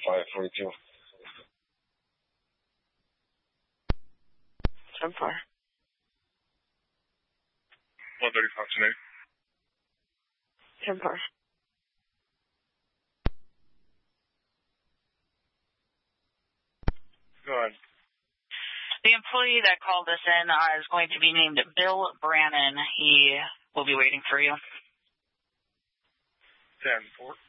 542. 10-4. 135 today. 10-4. Go ahead. The employee that called us in is going to be named Bill Brannon. He will be waiting for you. 10-4.